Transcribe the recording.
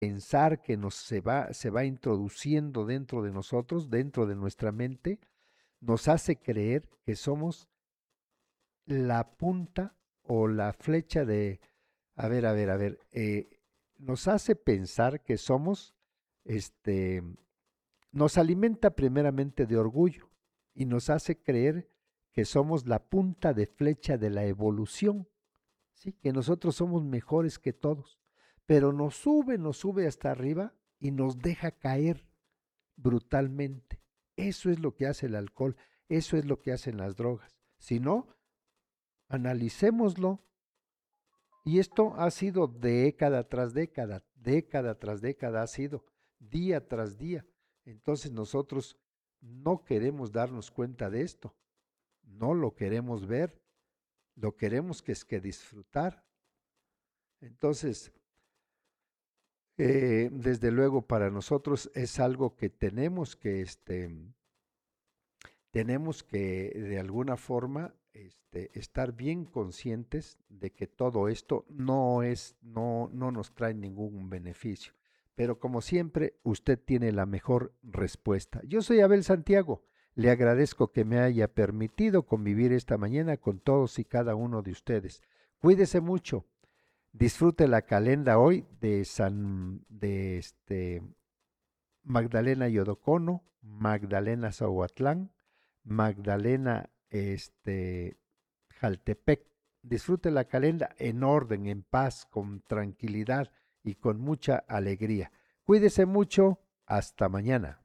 pensar que se va introduciendo dentro de nosotros, dentro de nuestra mente, nos hace creer que somos la punta o la flecha de, a ver, nos hace pensar que somos, este, nos alimenta primeramente de orgullo y nos hace creer que somos la punta de flecha de la evolución, ¿sí? Que nosotros somos mejores que todos, pero nos sube hasta arriba y nos deja caer brutalmente. Eso es lo que hace el alcohol, eso es lo que hacen las drogas. Si no, analicémoslo. Y esto ha sido década tras década ha sido, día tras día. Entonces nosotros no queremos darnos cuenta de esto, no lo queremos ver, lo queremos que es que disfrutar. Entonces, desde luego para nosotros es algo que tenemos que de alguna forma estar bien conscientes de que todo esto no nos trae ningún beneficio. Pero como siempre, usted tiene la mejor respuesta. Yo soy Abel Santiago. Le agradezco que me haya permitido convivir esta mañana con todos y cada uno de ustedes. Cuídese mucho. Disfrute la calenda hoy de Magdalena Yodocono, Magdalena Zahuatlán, Magdalena Jaltepec. Disfrute la calenda en orden, en paz, con tranquilidad y con mucha alegría. Cuídese mucho. Hasta mañana.